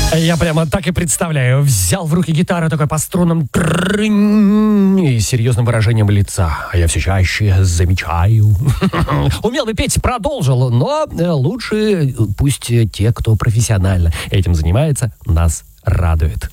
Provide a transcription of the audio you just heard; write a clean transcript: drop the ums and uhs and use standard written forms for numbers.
Я прямо так и представляю. Взял в руки гитару такой по струнам и серьезным выражением лица. А я все чаще замечаю. Умел бы петь, продолжил, но лучше пусть те, кто профессионально этим занимается, нас радует.